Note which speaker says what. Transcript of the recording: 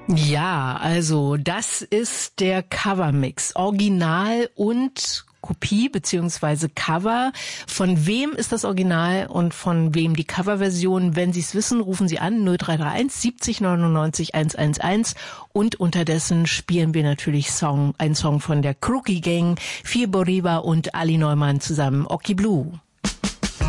Speaker 1: Ja, also das ist der Covermix. Original und Kopie beziehungsweise Cover. Von wem ist das Original und von wem die Coverversion? Wenn Sie es wissen, rufen Sie an 0331 70 99 111 und unterdessen spielen wir natürlich einen Song von der Crookie Gang, Fir Boriba und Ali Neumann zusammen, Oki Blue.